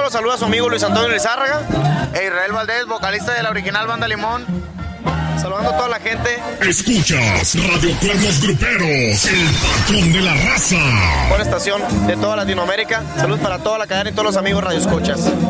los saluda su amigo Luis Antonio Lizárraga e Israel Valdés, vocalista de la original Banda Limón. Saludando a toda la gente. Escuchas Radio Cuernos Gruperos, el patrón de la raza. Buena estación de toda Latinoamérica. Saludos para toda la cadena y todos los amigos radioescuchas.